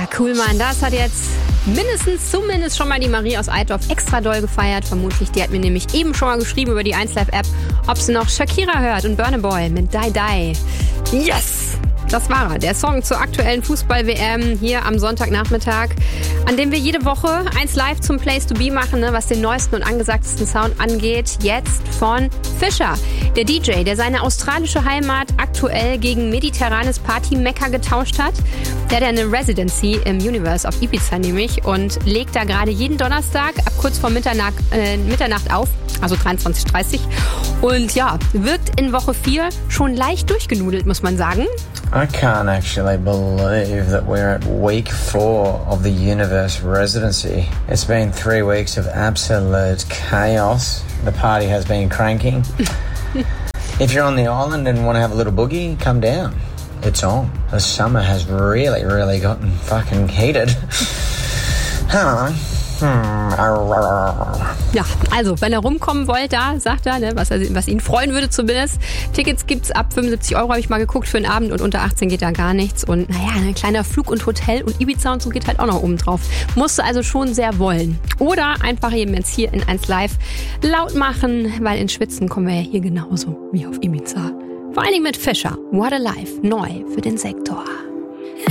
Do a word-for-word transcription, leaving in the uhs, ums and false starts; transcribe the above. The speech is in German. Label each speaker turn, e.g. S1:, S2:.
S1: cool, Mann. Das hat jetzt mindestens, zumindest schon mal die Marie aus Altdorf extra doll gefeiert. Vermutlich, die hat mir nämlich eben schon mal geschrieben über die eins Live App, ob sie noch Shakira hört und Burna Boy mit Die Die. Yes! Das war er, der Song zur aktuellen Fußball-W M hier am Sonntagnachmittag, an dem wir jede Woche eins Live zum Place to Be machen, ne, was den neuesten und angesagtesten Sound angeht. Jetzt von Fischer, der D J, der seine australische Heimat aktuell gegen mediterranes Party-Mekka getauscht hat. Der hat eine Residency im Universe auf Ibiza nämlich und legt da gerade jeden Donnerstag ab kurz vor Mitternacht, äh, Mitternacht auf, also dreiundzwanzig Uhr dreißig. Und ja, wirkt in Woche vier schon leicht durchgenudelt, muss man sagen.
S2: I can't actually believe that we're at week four of the Universe residency. It's been three weeks of absolute chaos. The party has been cranking. If you're on the island and want to have a little boogie, come down. It's on. The summer has really, really gotten fucking heated. Huh.
S1: Ja, also, wenn ihr rumkommen wollt, da sagt er, ne, was, er, was ihn freuen würde zumindest. Tickets gibt's ab fünfundsiebzig Euro, habe ich mal geguckt, für einen Abend, und unter achtzehn geht da gar nichts. Und naja, ein kleiner Flug und Hotel und Ibiza und so geht halt auch noch oben drauf. Musst du also schon sehr wollen. Oder einfach eben jetzt hier in eins Live laut machen, weil ins Schwitzen kommen wir ja hier genauso wie auf Ibiza. Vor allen Dingen mit Fischer. What a Life, neu für den Sektor.